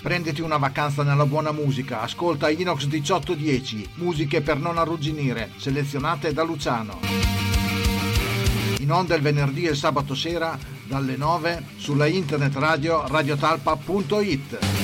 Prenditi una vacanza nella buona musica, ascolta Inox 1810, musiche per non arrugginire, selezionate da Luciano. In onda il venerdì e il sabato sera dalle 9 sulla internet radio radiotalpa.it.